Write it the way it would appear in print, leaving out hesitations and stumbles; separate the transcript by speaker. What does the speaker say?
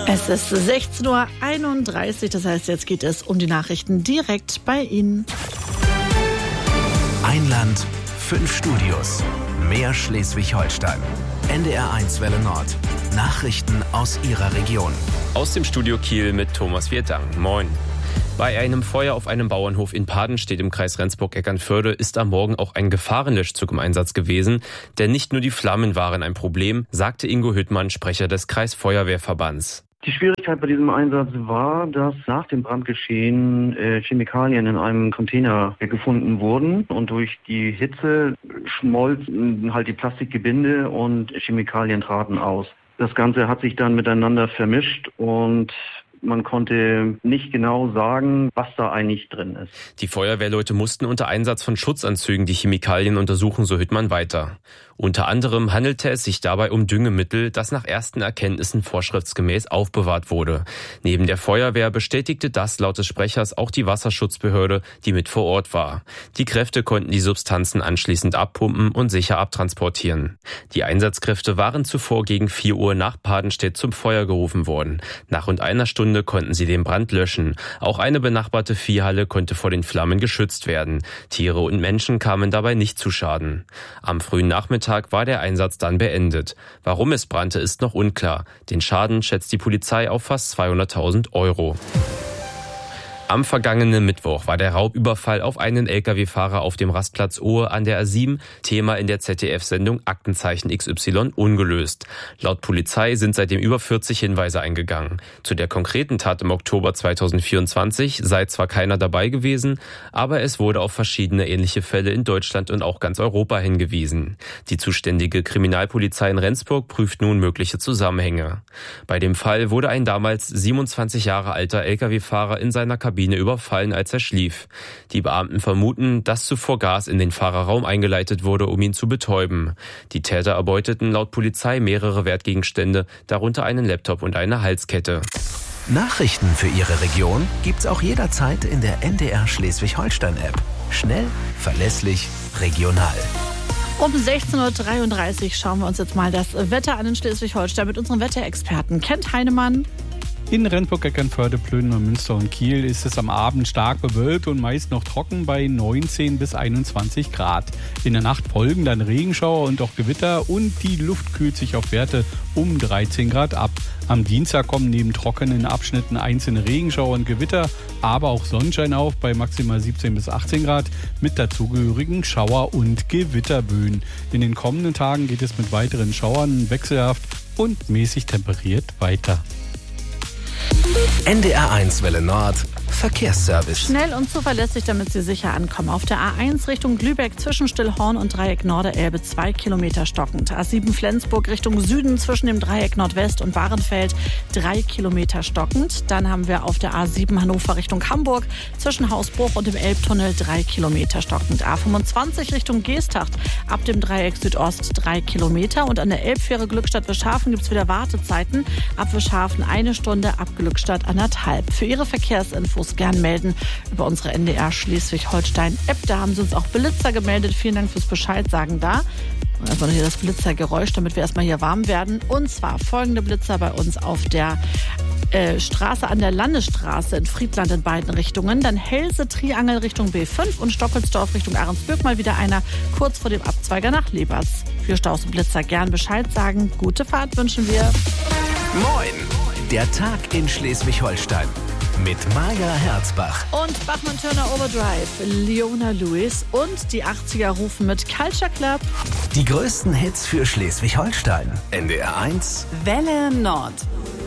Speaker 1: Es ist 16:31 Uhr, das heißt, jetzt geht es um die Nachrichten direkt bei Ihnen.
Speaker 2: Ein Land, 5 Studios, mehr Schleswig-Holstein. NDR1 Welle Nord. Nachrichten aus Ihrer Region.
Speaker 3: Aus dem Studio Kiel mit Thomas Wirtang. Moin. Bei einem Feuer auf einem Bauernhof in Padenstedt im Kreis Rendsburg-Eckernförde ist am Morgen auch ein Gefahrenlöschzug im Einsatz gewesen. Denn nicht nur die Flammen waren ein Problem, sagte Ingo Hüttmann, Sprecher des Kreisfeuerwehrverbands.
Speaker 4: Die Schwierigkeit bei diesem Einsatz war, dass nach dem Brandgeschehen Chemikalien in einem Container gefunden wurden und durch die Hitze schmolzen halt die Plastikgebinde und Chemikalien traten aus. Das Ganze hat sich dann miteinander vermischt und man konnte nicht genau sagen, was da eigentlich drin ist.
Speaker 3: Die Feuerwehrleute mussten unter Einsatz von Schutzanzügen die Chemikalien untersuchen, so Hüttmann weiter. Unter anderem handelte es sich dabei um Düngemittel, das nach ersten Erkenntnissen vorschriftsgemäß aufbewahrt wurde. Neben der Feuerwehr bestätigte das laut des Sprechers auch die Wasserschutzbehörde, die mit vor Ort war. Die Kräfte konnten die Substanzen anschließend abpumpen und sicher abtransportieren. Die Einsatzkräfte waren zuvor gegen 4 Uhr nach Padenstedt zum Feuer gerufen worden. Nach rund einer Stunde konnten sie den Brand löschen. Auch eine benachbarte Viehhalle konnte vor den Flammen geschützt werden. Tiere und Menschen kamen dabei nicht zu Schaden. Am frühen Nachmittag war der Einsatz dann beendet. Warum es brannte, ist noch unklar. Den Schaden schätzt die Polizei auf fast 200.000 Euro. Am vergangenen Mittwoch war der Raubüberfall auf einen Lkw-Fahrer auf dem Rastplatz Ohe an der A7 Thema in der ZDF-Sendung Aktenzeichen XY ungelöst. Laut Polizei sind seitdem über 40 Hinweise eingegangen. Zu der konkreten Tat im Oktober 2024 sei zwar keiner dabei gewesen, aber es wurde auf verschiedene ähnliche Fälle in Deutschland und auch ganz Europa hingewiesen. Die zuständige Kriminalpolizei in Rendsburg prüft nun mögliche Zusammenhänge. Bei dem Fall wurde ein damals 27 Jahre alter Lkw-Fahrer in seiner Kabine überfallen, als er schlief. Die Beamten vermuten, dass zuvor Gas in den Fahrerraum eingeleitet wurde, um ihn zu betäuben. Die Täter erbeuteten laut Polizei mehrere Wertgegenstände, darunter einen Laptop und eine Halskette.
Speaker 2: Nachrichten für Ihre Region gibt's auch jederzeit in der NDR Schleswig-Holstein-App. Schnell, verlässlich, regional.
Speaker 1: Um 16:33 Uhr schauen wir uns jetzt mal das Wetter an in Schleswig-Holstein mit unserem Wetterexperten Kent Heinemann.
Speaker 5: In Rendsburg-Eckernförde, Plön, Münster und Kiel ist es am Abend stark bewölkt und meist noch trocken bei 19 bis 21 Grad. In der Nacht folgen dann Regenschauer und auch Gewitter und die Luft kühlt sich auf Werte um 13 Grad ab. Am Dienstag kommen neben trockenen Abschnitten einzelne Regenschauer und Gewitter, aber auch Sonnenschein auf bei maximal 17 bis 18 Grad mit dazugehörigen Schauer- und Gewitterböen. In den kommenden Tagen geht es mit weiteren Schauern wechselhaft und mäßig temperiert weiter.
Speaker 2: NDR1 Welle Nord. Verkehrsservice.
Speaker 1: Schnell und zuverlässig, damit Sie sicher ankommen. Auf der A1 Richtung Lübeck zwischen Stillhorn und Dreieck Norderelbe 2 Kilometer stockend. A7 Flensburg Richtung Süden zwischen dem Dreieck Nordwest und Bahrenfeld 3 Kilometer stockend. Dann haben wir auf der A7 Hannover Richtung Hamburg zwischen Hausbruch und dem Elbtunnel 3 Kilometer stockend. A25 Richtung Geesthacht ab dem Dreieck Südost 3 Kilometer. Und an der Elbfähre Glückstadt-Wischhafen gibt es wieder Wartezeiten. Ab Wischhafen 1 Stunde, ab Glückstadt 1,5. Für Ihre Verkehrsinfos gern melden über unsere NDR Schleswig-Holstein-App. Da haben Sie uns auch Blitzer gemeldet. Vielen Dank fürs Bescheid sagen da. Und erstmal hier das Blitzergeräusch, damit wir erstmal hier warm werden. Und zwar folgende Blitzer bei uns auf der Straße an der Landesstraße in Friedland in beiden Richtungen. Dann Helse-Triangel Richtung B5 und Stockelsdorf Richtung Ahrensbürg mal wieder einer kurz vor dem Abzweiger nach Leberz. Für Staus und Blitzer gern Bescheid sagen. Gute Fahrt wünschen wir.
Speaker 2: Moin! Der Tag in Schleswig-Holstein. Mit Maja Herzbach.
Speaker 1: Und Bachmann-Turner Overdrive, Leona Lewis und die 80er rufen mit Culture Club.
Speaker 2: Die größten Hits für Schleswig-Holstein. NDR1
Speaker 1: Welle Nord.